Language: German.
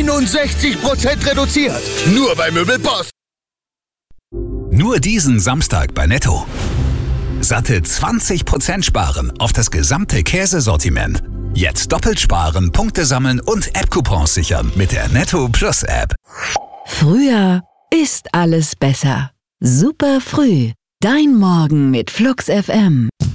69% reduziert. Nur bei Möbelboss. Nur diesen Samstag bei Netto. Satte 20% sparen auf das gesamte Käsesortiment. Jetzt doppelt sparen, Punkte sammeln und App-Coupons sichern mit der Netto Plus App. Früher ist alles besser. Super früh. Dein Morgen mit Flux FM.